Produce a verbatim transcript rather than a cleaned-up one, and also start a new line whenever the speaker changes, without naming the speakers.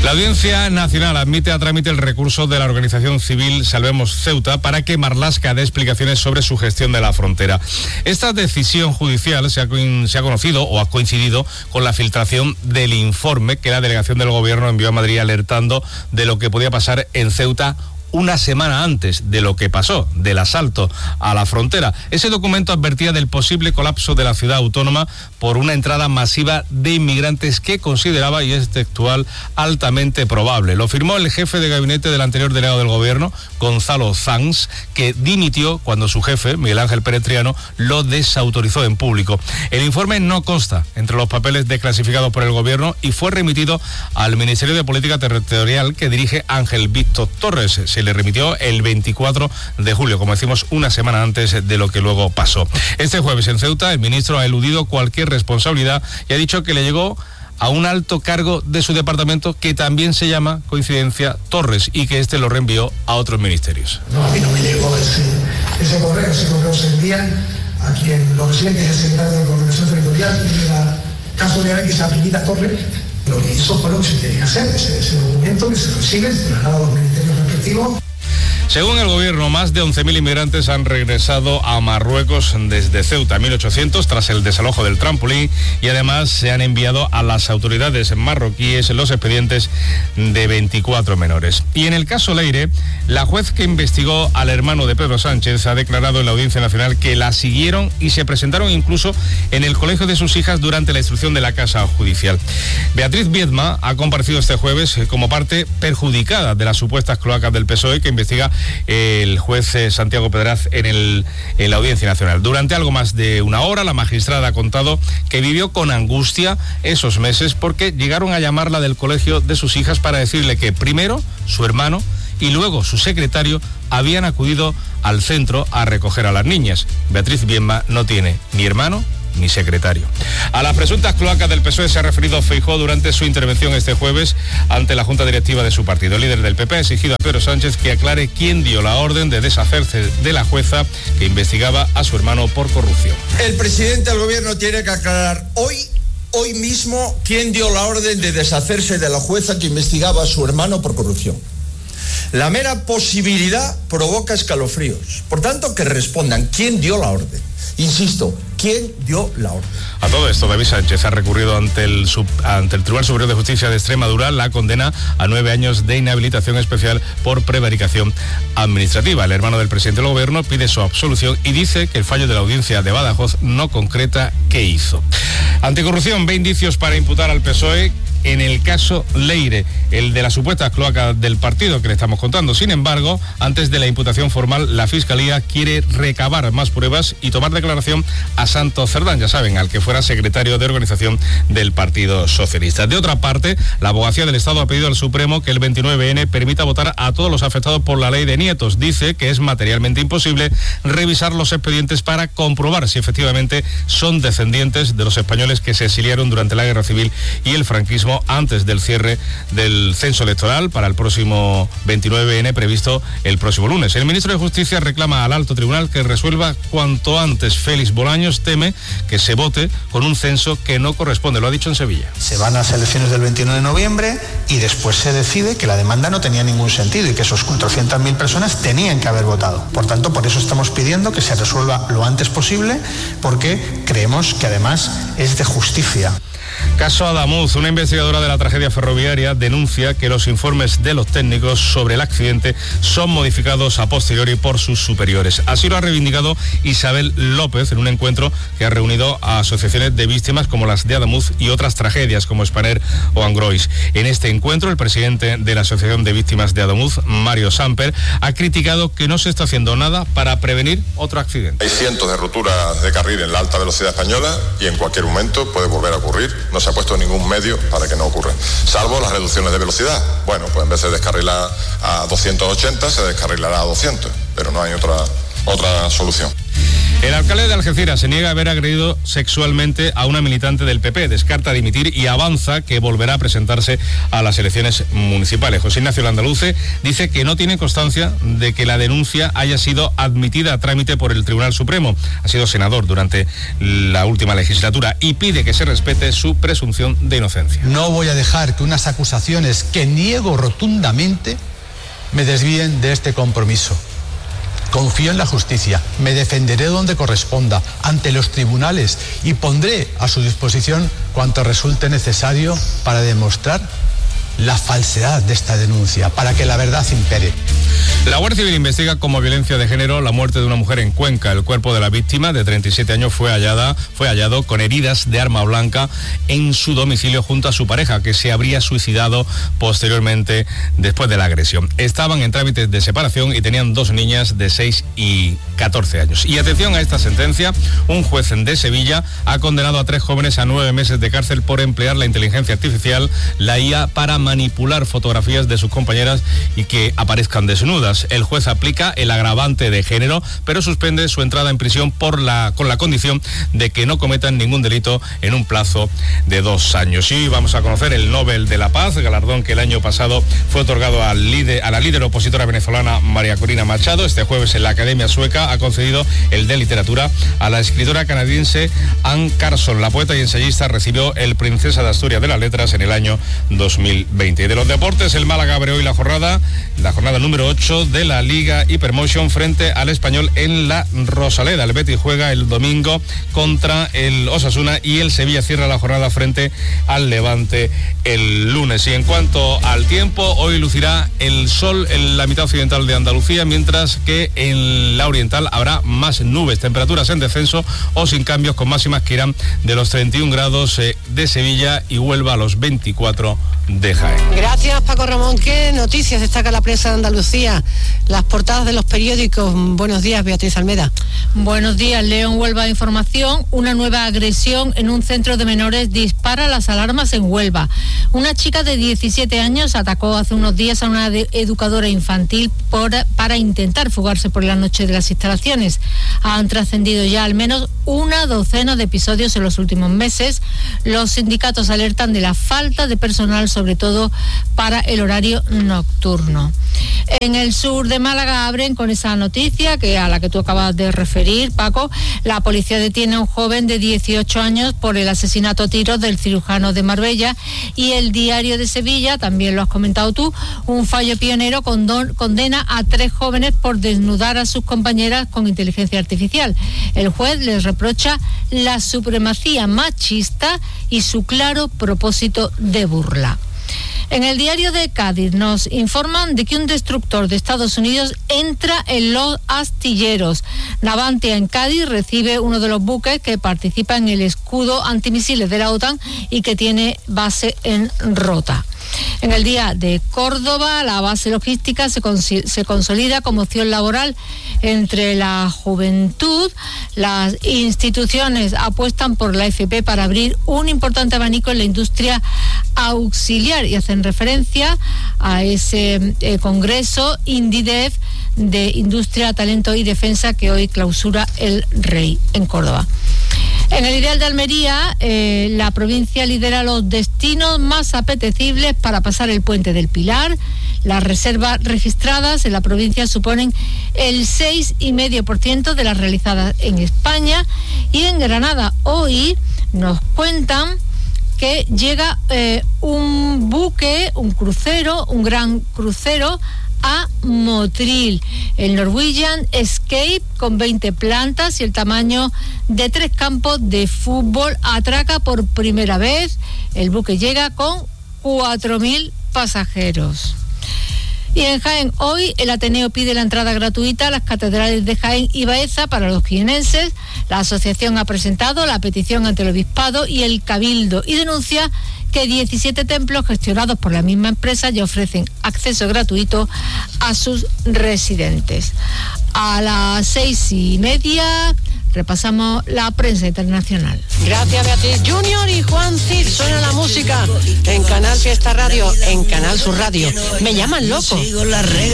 La Audiencia Nacional admite a trámite el recurso de la organización civil Salvemos Ceuta para que Marlaska dé explicaciones sobre su gestión de la frontera. Esta decisión judicial se ha, se ha conocido o ha coincidido con la filtración del informe que la delegación del gobierno envió a Madrid alertando de lo que podía pasar en Ceuta una semana antes de lo que pasó, del asalto a la frontera. Ese documento advertía del posible colapso de la ciudad autónoma por una entrada masiva de inmigrantes que consideraba, y es textual, altamente probable. Lo firmó el jefe de gabinete del anterior delegado del gobierno, Gonzalo Sanz, que dimitió cuando su jefe, Miguel Ángel Peretriano, lo desautorizó en público. El informe no consta entre los papeles desclasificados por el gobierno y fue remitido al Ministerio de Política Territorial que dirige Ángel Víctor Torres. Se le remitió el veinticuatro de julio, como decimos, una semana antes de lo que luego pasó. Este jueves en Ceuta el ministro ha eludido cualquier responsabilidad y ha dicho que le llegó a un alto cargo de su departamento que también se llama, coincidencia, Torres, y que este lo reenvió a otros ministerios.
No, a mí no me llegó ese, ese correo, ese correo se envía a quien lo recibe, que es el secretario de Coordinación Territorial, y la casualidad que se habilita Torres. Lo que hizo fue lo que se tiene que hacer, ese, ese documento que se recibe, se traslada a los ministerios respectivos.
Según el gobierno, más de once mil inmigrantes han regresado a Marruecos desde Ceuta, mil ochocientos, tras el desalojo del trampolín, y además se han enviado a las autoridades marroquíes los expedientes de veinticuatro menores. Y en el caso Leire, la juez que investigó al hermano de Pedro Sánchez ha declarado en la Audiencia Nacional que la siguieron y se presentaron incluso en el colegio de sus hijas durante la instrucción de la Casa Judicial. Beatriz Viedma ha comparecido este jueves como parte perjudicada de las supuestas cloacas del P S O E que investiga el juez Santiago Pedraz en, el, en la Audiencia Nacional. Durante algo más de una hora, la magistrada ha contado que vivió con angustia esos meses porque llegaron a llamarla del colegio de sus hijas para decirle que primero su hermano y luego su secretario habían acudido al centro a recoger a las niñas. Beatriz Viedma no tiene ni hermano ni secretario. A las presuntas cloacas del P S O E se ha referido Feijóo durante su intervención este jueves ante la Junta Directiva de su partido. El líder del P P ha exigido a Pedro Sánchez que aclare quién dio la orden de deshacerse de la jueza que investigaba a su hermano por corrupción.
El presidente del gobierno tiene que aclarar hoy, hoy mismo, quién dio la orden de deshacerse de la jueza que investigaba a su hermano por corrupción. La mera posibilidad provoca escalofríos. Por tanto, que respondan quién dio la orden. Insisto, ¿quién dio la orden?
A todo esto, David Sánchez ha recurrido ante el, sub, ante el Tribunal Superior de Justicia de Extremadura la condena a nueve años de inhabilitación especial por prevaricación administrativa. El hermano del presidente del gobierno pide su absolución y dice que el fallo de la audiencia de Badajoz no concreta qué hizo. Anticorrupción ve indicios para imputar al P S O E en el caso Leire, el de las supuestas cloacas del partido que le estamos contando. Sin embargo, antes de la imputación formal, la Fiscalía quiere recabar más pruebas y tomar declaración a Santos Cerdán, ya saben, al que fuera secretario de organización del Partido Socialista. De otra parte, la Abogacía del Estado ha pedido al Supremo que el veintinueve ene permita votar a todos los afectados por la ley de nietos. Dice que es materialmente imposible revisar los expedientes para comprobar si efectivamente son descendientes de los españoles que se exiliaron durante la Guerra Civil y el franquismo antes del cierre del censo electoral para el próximo veintinueve ene previsto el próximo lunes. El ministro de Justicia reclama al alto tribunal que resuelva cuanto antes. Félix Bolaños teme que se vote con un censo que no corresponde, lo ha dicho en Sevilla.
Se van a las elecciones del veintiuno de noviembre y después se decide que la demanda no tenía ningún sentido y que esos cuatrocientas mil personas tenían que haber votado. Por tanto, por eso estamos pidiendo que se resuelva lo antes posible, porque creemos que además es de justicia.
Caso Adamuz, una investigadora de la tragedia ferroviaria denuncia que los informes de los técnicos sobre el accidente son modificados a posteriori por sus superiores. Así lo ha reivindicado Isabel López en un encuentro que ha reunido a asociaciones de víctimas como las de Adamuz y otras tragedias como Spanair o Angrois. En este encuentro, el presidente de la Asociación de Víctimas de Adamuz, Mario Samper, ha criticado que no se está haciendo nada para prevenir otro accidente.
Hay cientos de roturas de carril en la alta velocidad española y en cualquier momento puede volver a ocurrir. No se ha puesto ningún medio para que no ocurra, salvo las reducciones de velocidad. Bueno, pues en vez de descarrilar a doscientos ochenta, se descarrilará a doscientos, pero no hay otra, otra solución.
El alcalde de Algeciras se niega a haber agredido sexualmente a una militante del P P, descarta dimitir y avanza que volverá a presentarse a las elecciones municipales. José Ignacio Landaluce dice que no tiene constancia de que la denuncia haya sido admitida a trámite por el Tribunal Supremo. Ha sido senador durante la última legislatura y pide que se respete su presunción de inocencia.
No voy a dejar que unas acusaciones que niego rotundamente me desvíen de este compromiso. Confío en la justicia, me defenderé donde corresponda, ante los tribunales, y pondré a su disposición cuanto resulte necesario para demostrar la falsedad de esta denuncia, para que la verdad impere.
La Guardia Civil investiga como violencia de género la muerte de una mujer en Cuenca. El cuerpo de la víctima, de treinta y siete años, fue hallada, fue hallado con heridas de arma blanca en su domicilio junto a su pareja, que se habría suicidado posteriormente después de la agresión. Estaban en trámites de separación y tenían dos niñas de seis y catorce años. Y atención a esta sentencia, un juez de Sevilla ha condenado a tres jóvenes a nueve meses de cárcel por emplear la inteligencia artificial, la I A, para manipular fotografías de sus compañeras y que aparezcan desnudas. El juez aplica el agravante de género, pero suspende su entrada en prisión por la, con la condición de que no cometan ningún delito en un plazo de dos años. Y vamos a conocer el Nobel de la Paz, galardón que el año pasado fue otorgado al líder, a la líder opositora venezolana María Corina Machado. Este jueves en la Academia Sueca ha concedido el de Literatura a la escritora canadiense Anne Carson. La poeta y ensayista recibió el Princesa de Asturias de las Letras en el año dos mil veinte. Y de los deportes, el Málaga abre hoy la jornada, la jornada número ocho de la Liga Hypermotion frente al Español en la Rosaleda. El Betis juega el domingo contra el Osasuna y el Sevilla cierra la jornada frente al Levante el lunes. Y en cuanto al tiempo, hoy lucirá el sol en la mitad occidental de Andalucía, mientras que en la oriental habrá más nubes, temperaturas en descenso o sin cambios, con máximas que irán de los treinta y un grados de Sevilla y Huelva a los veinticuatro de Jaén.
Gracias, Paco Ramón. ¿Qué noticias destaca la prensa de Andalucía? Las portadas de los periódicos. Buenos días, Beatriz Almeda.
Buenos días, León. Huelva Información. Una nueva agresión en un centro de menores dispara las alarmas en Huelva. Una chica de diecisiete años atacó hace unos días a una educadora infantil por, para intentar fugarse por la noche de las instalaciones. Han trascendido ya al menos una docena de episodios en los últimos meses. Los sindicatos alertan de la falta de personal, sobre todo para el horario nocturno. En el sur de Málaga abren con esa noticia que a la que tú acabas de referir, Paco. La policía detiene a un joven de dieciocho años por el asesinato a tiros del cirujano de Marbella. Y el Diario de Sevilla, también lo has comentado tú, un fallo pionero condon, condena a tres jóvenes por desnudar a sus compañeras con inteligencia artificial. El juez les reprocha la supremacía machista y su claro propósito de burla. En el Diario de Cádiz nos informan de que un destructor de Estados Unidos entra en los astilleros. Navantia en Cádiz recibe uno de los buques que participa en el escudo antimisiles de la OTAN y que tiene base en Rota. En el Día de Córdoba, la base logística se, cons- se consolida como opción laboral entre la juventud. Las instituciones apuestan por la F P para abrir un importante abanico en la industria auxiliar y hacen referencia a ese eh, congreso INDIDEF de Industria, Talento y Defensa que hoy clausura el Rey en Córdoba. En el Ideal de Almería, eh, la provincia lidera los destinos más apetecibles para pasar el Puente del Pilar. Las reservas registradas en la provincia suponen el seis coma cinco por ciento de las realizadas en España. Y en Granada hoy nos cuentan que llega eh, un buque, un crucero, un gran crucero a Motril. El Norwegian Escape, con veinte plantas y el tamaño de tres campos de fútbol, atraca por primera vez. El buque llega con cuatro mil pasajeros. Y en Jaén, hoy el Ateneo pide la entrada gratuita a las catedrales de Jaén y Baeza para los jienenses. La asociación ha presentado la petición ante el Obispado y el Cabildo y denuncia que diecisiete templos gestionados por la misma empresa ya ofrecen acceso gratuito a sus residentes. A las seis y media repasamos la prensa internacional.
Gracias, Beatriz. Junior y Juan Cid, suena la música en Canal Fiesta Radio, en Canal Sur Radio. Me llaman loco.